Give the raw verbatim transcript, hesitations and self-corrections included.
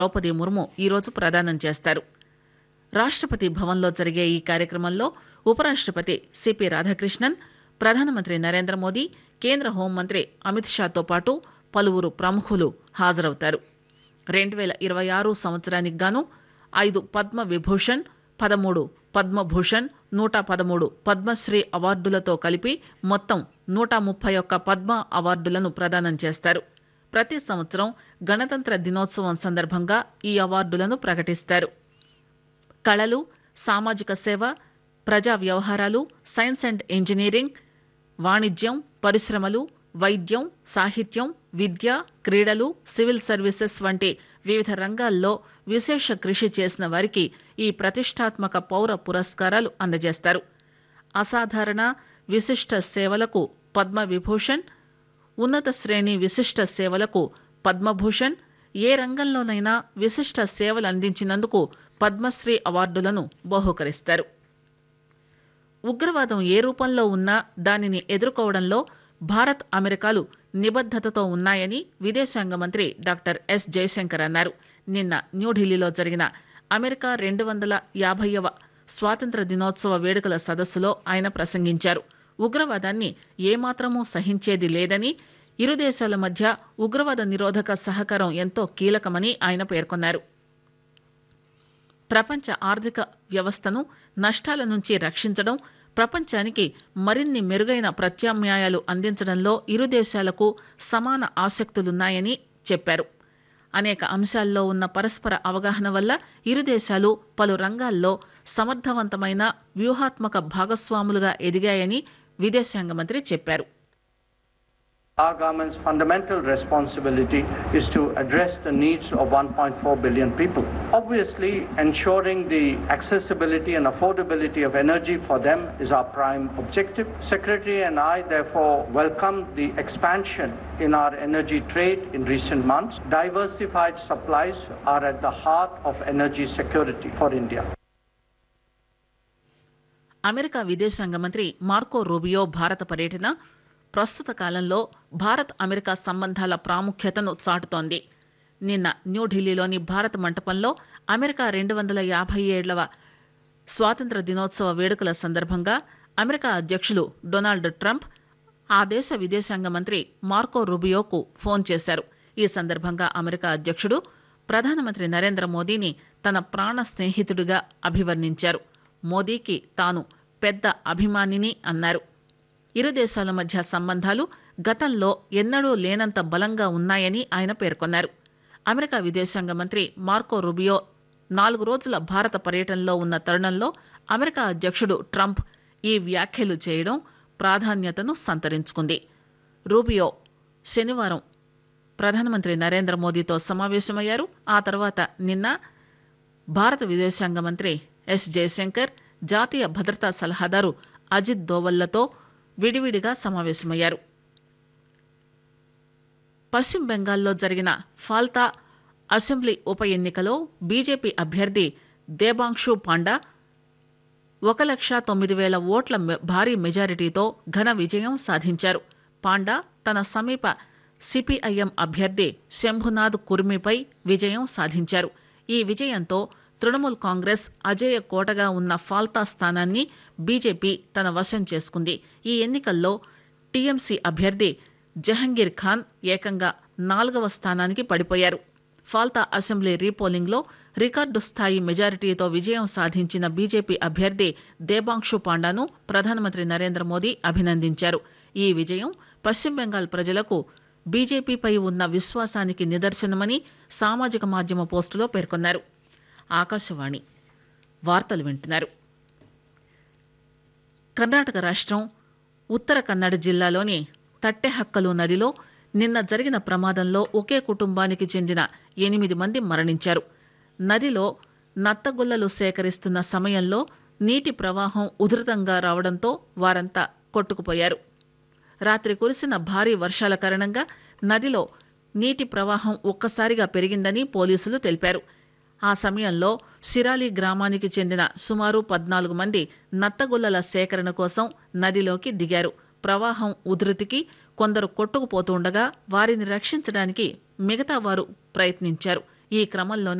ద్రౌపది ముర్ము ఈరోజు ప్రదానం చేస్తారు. రాష్టపతి భవన్లో జరిగే ఈ కార్యక్రమంలో ఉపరాష్టపతి సిపి రాధాకృష్ణన్, ప్రధానమంత్రి నరేంద్ర మోదీ, కేంద్ర హోంమంత్రి అమిత్ షాతో పాటు పలువురు ప్రముఖులు హాజరవుతారు. రెండు పేల ఇరవై ఆరు సంవత్సరానికి గాను ఐదు పద్మ విభూషణ్, పదమూడు పద్మభూషణ్, నూట పదమూడు పద్మశ్రీ అవార్డులతో కలిపి మొత్తం నూట ముప్పై ఒక్క పద్మ అవార్డులను ప్రదానం చేస్తారు. ప్రతి సంవత్సరం గణతంత్ర దినోత్సవం సందర్భంగా ఈ అవార్డులను ప్రకటిస్తారు. కళలు, సామాజిక సేవ, ప్రజా వ్యవహారాలు, సైన్స్ అండ్ ఇంజనీరింగ్, వాణిజ్యం, పరిశ్రమలు, వైద్యం, సాహిత్యం, విద్య, క్రీడలు, సివిల్ సర్వీసెస్ వంటి వివిధ రంగాల్లో విశేష కృషి చేసిన వారికి ఈ ప్రతిష్టాత్మక పౌర పురస్కారాలు అందజేస్తారు. అసాధారణ విశిష్ట సేవలకు పద్మ విభూషణ్, ఉన్నత శ్రేణి విశిష్ట సేవలకు పద్మభూషణ్, ఏ రంగంలోనైనా విశిష్ట సేవలు అందించినందుకు పద్మశ్రీ అవార్డులను బహూకరిస్తారు. ఉగ్రవాదం ఏ రూపంలో ఉన్నా దానిని ఎదుర్కోవడంలో భారత్, అమెరికాలు నిబద్దతతో ఉన్నాయని విదేశాంగ మంత్రి డాక్టర్ ఎస్ జయశంకర్ అన్నారు. నిన్న న్యూఢిల్లీలో జరిగిన అమెరికా రెండు వందల యాభైవ స్వాతంత్ర దినోత్సవ వేడుకల సదస్సులో ఆయన ప్రసంగించారు. ఉగ్రవాదాన్ని ఏమాత్రమూ సహించేది లేదని, ఇరు దేశాల మధ్య ఉగ్రవాద నిరోధక సహకారం ఎంతో కీలకమని ఆయన పేర్కొన్నారు. ప్రపంచ ఆర్థిక వ్యవస్థను నష్టాల నుంచి రక్షించడం, ప్రపంచానికి మరిన్ని మెరుగైన ప్రత్యామ్నాయాలు అందించడంలో ఇరు దేశాలకు సమాన ఆసక్తులున్నాయని చెప్పారు. అనేక అంశాల్లో ఉన్న పరస్పర అవగాహన వల్ల ఇరు దేశాలు పలు రంగాల్లో సమర్థవంతమైన వ్యూహాత్మక భాగస్వాములుగా ఎదిగాయని విదేశాంగ మంత్రి చెప్పారు. Our government's fundamental responsibility is to address the needs of one point four billion people. Obviously, ensuring the accessibility and affordability of energy for them is our prime objective. Secretary and I therefore welcome the expansion in our energy trade in recent months. Diversified supplies are at the heart of energy security for India. America విదేశాంగ మంత్రి Marco Rubio భారత పర్యటన ప్రస్తుత కాలంలో Bharat America సంబంధాల ప్రాముఖ్యతను చాటుతోంది. నిన్న న్యూఢిల్లీలోని భారత మంటపంలో అమెరికా రెండు వందల యాభై ఏళ్లవ స్వాతంత్ర దినోత్సవ వేడుకల సందర్భంగా అమెరికా అధ్యక్షులు డొనాల్డ్ ట్రంప్ ఆ దేశ విదేశాంగ మంత్రి మార్కో రూబియోకు ఫోన్ చేశారు. ఈ సందర్భంగా అమెరికా అధ్యక్షుడు ప్రధానమంత్రి నరేంద్ర మోదీని తన ప్రాణ స్నేహితుడిగా అభివర్ణించారు. మోదీకి తాను పెద్ద అభిమానిని అన్నారు. ఇరు దేశాల మధ్య సంబంధాలు గతంలో ఎన్నడూ లేనంత బలంగా ఉన్నాయని ఆయన పేర్కొన్నారు. అమెరికా విదేశాంగ మంత్రి మార్కో రూబియో నాలుగు రోజుల భారత పర్యటనలో ఉన్న తరుణంలో అమెరికా అధ్యక్షుడు ట్రంప్ ఈ వ్యాఖ్యలు చేయడం ప్రాధాన్యతను సంతరించుకుంది. రూబియో శనివారం ప్రధానమంత్రి నరేంద్ర మోదీతో సమావేశమయ్యారు. ఆ తర్వాత నిన్న భారత విదేశాంగ మంత్రి ఎస్ జయశంకర్, జాతీయ భద్రతా సలహాదారు అజిత్ దోవల్లతో విడివిడిగా సమావేశమయ్యారు. పశ్చిమ బెంగాల్లో జరిగిన ఫాల్తా అసెంబ్లీ ఉప ఎన్నికలో బీజేపీ అభ్యర్థి దేబాంశు పాండా ఒక లక్ష తొమ్మిది వేల ఓట్ల భారీ మెజారిటీతో ఘన విజయం సాధించారు. పాండా తన సమీప సిపిఐఎం అభ్యర్థి శంభునాథ్ కుర్మిపై విజయం సాధించారు. ఈ విజయంతో తృణమూల్ కాంగ్రెస్ అజేయ కోటగా ఉన్న ఫాల్తా స్థానాన్ని బీజేపీ తన వశం చేసుకుంది. ఈ ఎన్నికల్లో టీఎంసీ అభ్యర్థి జహంగీర్ ఖాన్ ఏకంగా నాలుగవ స్థానానికి పడిపోయారు. ఫాల్తా అసెంబ్లీ రీపోలింగ్ లో రికార్డు స్థాయి మెజారిటీతో విజయం సాధించిన బీజేపీ అభ్యర్థి దేబాంశు పాండాను ప్రధానమంత్రి నరేంద్ర మోదీ అభినందించారు. ఈ విజయం పశ్చిమ బెంగాల్ ప్రజలకు బీజేపీపై ఉన్న విశ్వాసానికి నిదర్శనమని సామాజిక మాధ్యమ పోస్టులో పేర్కొన్నారు. ఆకాశవాణి వార్తలు వింటున్నారు. కర్ణాటక రాష్ట్రం ఉత్తర కన్నడ జిల్లాలోని తట్టెహక్కలు నదిలో నిన్న జరిగిన ప్రమాదంలో ఒకే కుటుంబానికి చెందిన ఎనిమిది మంది మరణించారు. నదిలో నత్తగుల్లలు సేకరిస్తున్న సమయంలో నీటి ప్రవాహం ఉధృతంగా రావడంతో వారంతా కొట్టుకుపోయారు. రాత్రి కురిసిన భారీ వర్షాల కారణంగా నదిలో నీటి ప్రవాహం ఒక్కసారిగా పెరిగిందని పోలీసులు తెలిపారు. ఆ సమయంలో సిరాలి గ్రామానికి చెందిన సుమారు పద్నాలుగు మంది నత్తగుల్లల సేకరణ కోసం నదిలోకి దిగారు. ప్రవాహం ఉధృతికి కొందరు కొట్టుకుపోతుండగా వారిని రక్షించడానికి మిగతా వారు ప్రయత్నించారు. ఈ క్రమంలోనే